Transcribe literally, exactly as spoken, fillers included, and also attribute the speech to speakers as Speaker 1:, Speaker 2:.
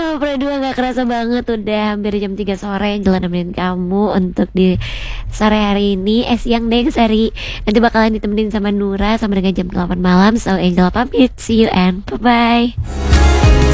Speaker 1: berdua gak kerasa banget udah hampir jam tiga sore Angela nemenin kamu untuk di sore hari ini. Eh siang deh sorry. Nanti bakalan ditemenin sama Nura sampai dengan jam delapan malam. So Angela pamit. See you and bye-bye.